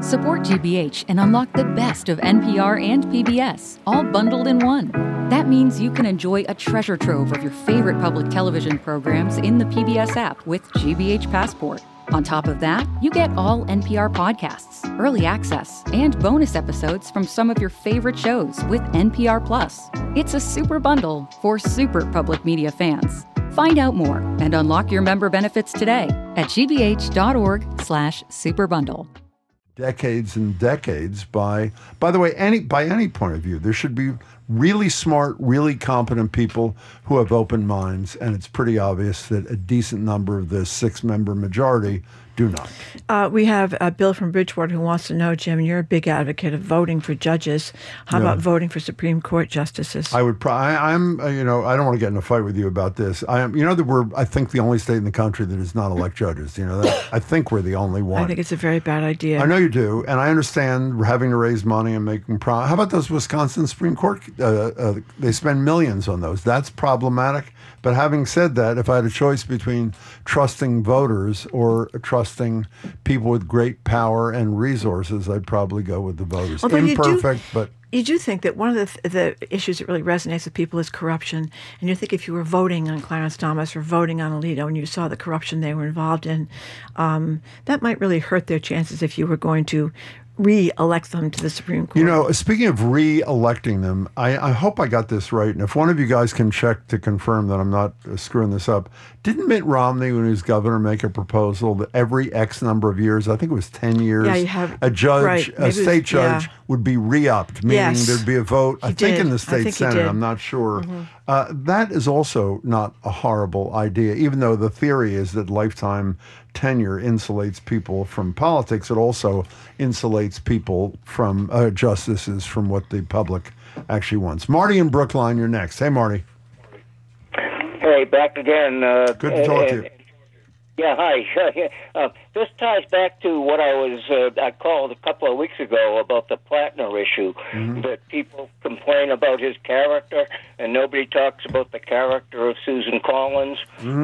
Support GBH and unlock the best of NPR and PBS, all bundled in one. That means you can enjoy a treasure trove of your favorite public television programs in the PBS app with GBH Passport. On top of that, you get all NPR podcasts, early access, and bonus episodes from some of your favorite shows with NPR Plus. It's a super bundle for super public media fans. Find out more and unlock your member benefits today at gbh.org/superbundle. Decades and decades by the way, by any point of view, there should be really smart, really competent people who have open minds, and it's pretty obvious that a decent number of the 6-member majority do not. We have Bill from Bridgewater who wants to know, Jim, you're a big advocate of voting for judges. How about voting for Supreme Court justices? I would. I'm. I don't want to get in a fight with you about this. I am. That we're. I think the only state in the country that does not elect judges. That. I think we're the only one. I think it's a very bad idea. I know you do, and I understand having to raise money and making. How about those Wisconsin Supreme Court? They spend millions on those. That's problematic. But having said that, if I had a choice between trusting voters or trusting people with great power and resources, I'd probably go with the voters. Imperfect, but... You do think that one of the issues that really resonates with people is corruption. And you think if you were voting on Clarence Thomas or voting on Alito and you saw the corruption they were involved in, that might really hurt their chances if you were going to re-elect them to the Supreme Court. Speaking of re-electing them, I hope I got this right. And if one of you guys can check to confirm that I'm not screwing this up, didn't Mitt Romney, when he was governor, make a proposal that every X number of years, I think it was 10 years, a judge, a state judge would be re-upped, meaning there'd be a vote, I think in the state Senate, I'm not sure. Mm-hmm. That is also not a horrible idea, even though the theory is that lifetime tenure insulates people from politics. It also insulates people from justices from what the public actually wants. Marty in Brookline, you're next. Hey, Marty. Hey, back again. Good to talk to you. Yeah, hi. This ties back to what I called a couple of weeks ago about the Plattner issue, that people complain about his character, and nobody talks about the character of Susan Collins.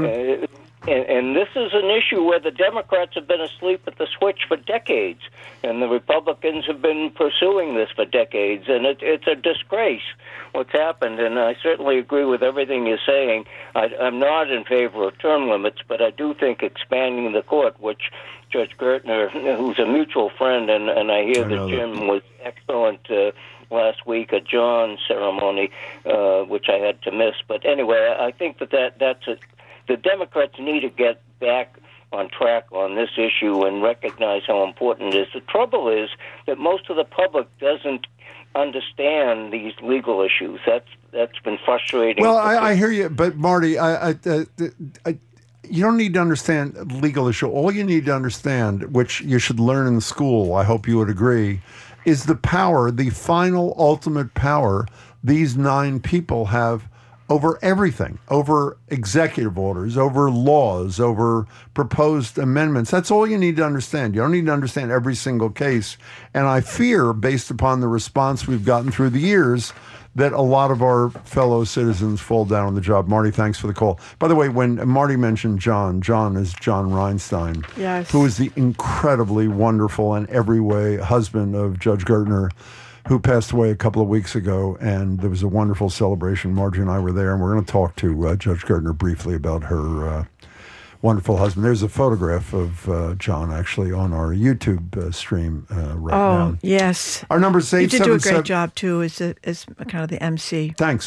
And this is an issue where the Democrats have been asleep at the switch for decades, and the Republicans have been pursuing this for decades, and it's a disgrace what's happened, and I certainly agree with everything you're saying. I'm not in favor of term limits, but I do think expanding the court, which Judge Gertner, who's a mutual friend, and I hear that Jim was excellent last week at John's ceremony, which I had to miss. But anyway, I think that's the Democrats need to get back on track on this issue and recognize how important it is. The trouble is that most of the public doesn't understand these legal issues. That's been frustrating. Well, I hear you, but Marty, you don't need to understand legal issue. All you need to understand, which you should learn in school, I hope you would agree, is the power, the final ultimate power these 9 people have over everything, over executive orders, over laws, over proposed amendments. That's all you need to understand. You don't need to understand every single case. And I fear, based upon the response we've gotten through the years, that a lot of our fellow citizens fall down on the job. Marty, thanks for the call. By the way, when Marty mentioned John is John Reinstein, who is the incredibly wonderful and every way husband of Judge Gertner, who passed away a couple of weeks ago, and there was a wonderful celebration. Margie and I were there, and we're going to talk to Judge Gertner briefly about her wonderful husband. There's a photograph of John, actually, on our YouTube stream right now. Oh, yes. Our number is 877... You did do a great job, too, as kind of the MC. Thanks.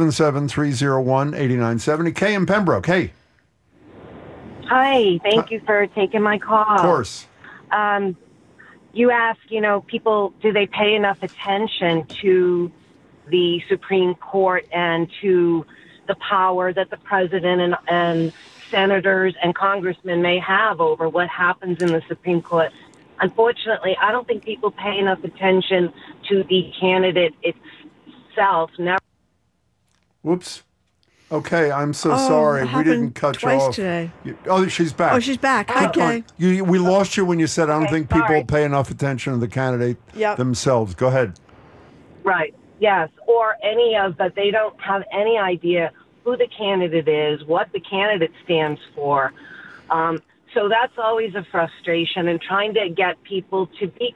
877-301-8970. Kay in Pembroke. Hey. Hi. Thank you for taking my call. Of course. You ask, people, do they pay enough attention to the Supreme Court and to the power that the president and senators and congressmen may have over what happens in the Supreme Court? Unfortunately, I don't think people pay enough attention to the candidate itself. Whoops. Okay, I'm so sorry. We didn't cut you off. Today. She's back. Oh, she's back. Hi, Kay. We lost you when you said, I don't think people pay enough attention to the candidate themselves. Go ahead. Right. Yes. Or any of that. They don't have any idea who the candidate is, what the candidate stands for. So that's always a frustration, and trying to get people to be